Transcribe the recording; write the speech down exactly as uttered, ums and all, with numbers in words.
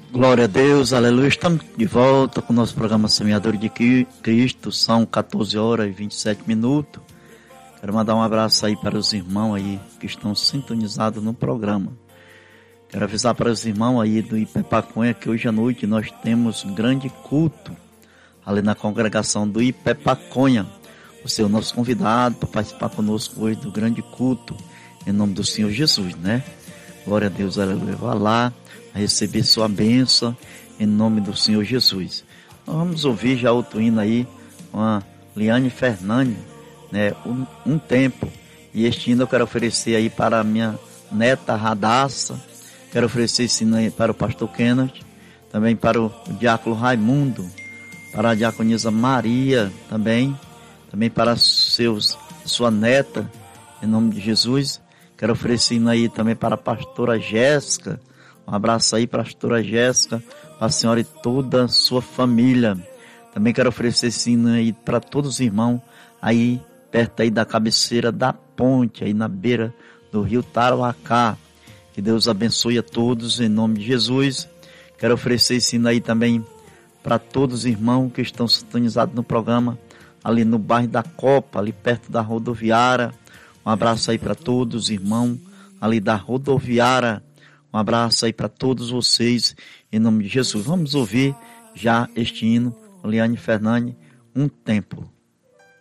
Glória a Deus, aleluia. Estamos de volta com o nosso programa Semeadores de Cristo. São catorze horas e vinte e sete minutos. Quero mandar um abraço aí para os irmãos aí que estão sintonizados no programa. Quero avisar para os irmãos aí do Ipepaconha que hoje à noite nós temos um grande culto ali na congregação do Ipepaconha. Você é o nosso convidado para participar conosco hoje do grande culto em nome do Senhor Jesus, né? Glória a Deus, aleluia. Vá lá a receber sua bênção em nome do Senhor Jesus. Nós vamos ouvir já outro hino aí com a Liane Fernandes, né? Um, um tempo. E este hino eu quero oferecer aí para a minha neta Radassa. Quero oferecer esse hino aí para o pastor Kenneth, também para o, o diácono Raimundo, para a diaconisa Maria também, também para seus, sua neta, em nome de Jesus. Quero oferecer hino aí também para a pastora Jéssica. Um abraço aí para a pastora Jéssica, para a senhora e toda a sua família. Também quero oferecer esse hino aí para todos os irmãos aí perto aí da cabeceira da ponte, aí na beira do rio Tarauacá. Que Deus abençoe a todos em nome de Jesus. Quero oferecer esse hino aí também para todos os irmãos que estão sintonizados no programa, ali no bairro da Copa, ali perto da rodoviária. Um abraço aí para todos os irmãos ali da rodoviária. Um abraço aí para todos vocês, em nome de Jesus. Vamos ouvir já este hino, Liane Fernandes, Um Tempo.